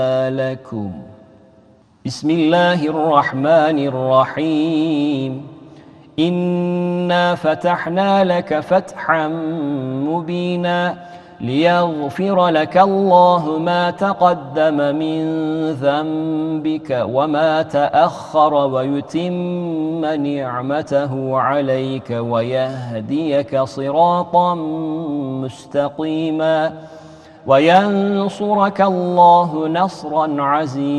لكم. بسم الله الرحمن الرحيم. إنا فتحنا لك فتحا مبينا ليغفر لك الله ما تقدم من ذنبك وما تأخر ويتم نعمته عليك ويهديك صراطا مستقيما وينصرك الله نصرا عزيزا.